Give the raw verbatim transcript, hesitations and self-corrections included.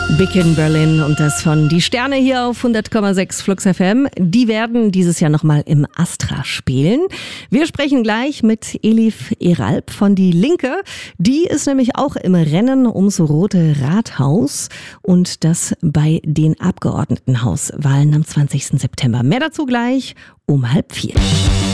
Big in Berlin und das von Die Sterne hier auf hundert Komma sechs Flux F M. Die werden dieses Jahr nochmal im Astra spielen. Wir sprechen gleich mit Elif Eralp von Die Linke. Die ist nämlich auch im Rennen ums Rote Rathaus und das bei den Abgeordnetenhauswahlen am zwanzigsten September. Mehr dazu gleich um halb vier.